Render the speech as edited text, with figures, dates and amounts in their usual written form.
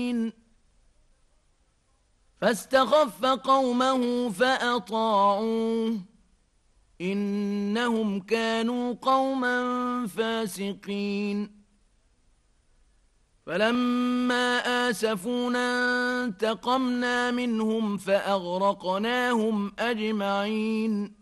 فاستخف قومه فأطاعوه إنهم كانوا قوما فاسقين فلما آسفونا انتقمنا منهم فأغرقناهم أجمعين